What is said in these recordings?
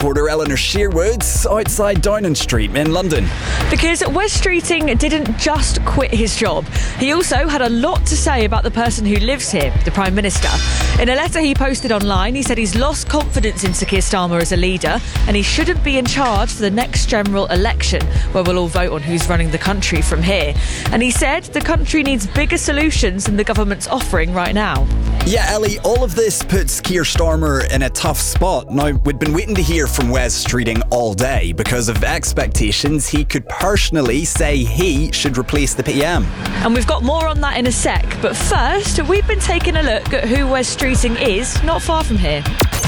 reporter Eleanor Sherwood outside Downing Street in London. Because Wes Streeting didn't just quit his job. He also had a lot to say about the person who lives here, the Prime Minister. In a letter he posted online, he said he's lost confidence in Sir Keir Starmer as a leader and he shouldn't be in charge for the next general election, where we'll all vote on who's running the country from here. And he said the country needs bigger solutions than the government's offering right now. Yeah, Ellie, all of this puts Keir Starmer in a tough spot. Now, we'd been waiting to hear from Wes Streeting all day. Because of expectations, he could personally say he should replace the PM. And we've got more on that in a sec. But first, we've been taking a look at who Wes Streeting is, not far from here.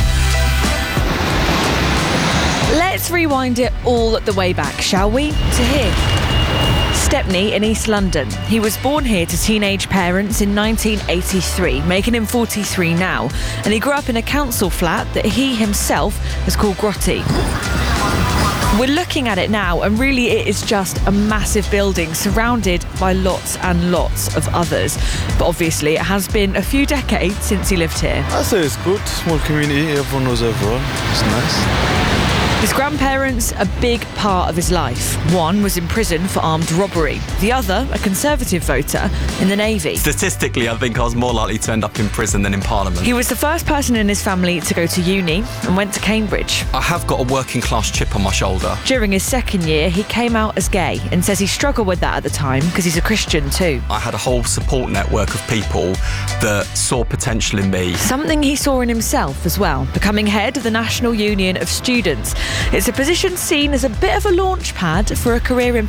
Let's rewind it all the way back, shall we? To here. Stepney in East London. He was born here to teenage parents in 1983, making him 43 now. And he grew up in a council flat that he himself has called Grotty. We're looking at it now, and really it is just a massive building surrounded by lots and lots of others. But obviously it has been a few decades since he lived here. I say it's good, small community, everyone knows everyone, it's nice. His grandparents, a big part of his life. One was in prison for armed robbery. The other, a Conservative voter in the Navy. Statistically, I think I was more likely to end up in prison than in Parliament. He was the first person in his family to go to uni and went to Cambridge. I have got a working class chip on my shoulder. During his second year, he came out as gay and says he struggled with that at the time because he's a Christian too. I had a whole support network of people that saw potential in me. Something he saw in himself as well, becoming head of the National Union of Students. It's a position seen as a bit of a launch pad for a career in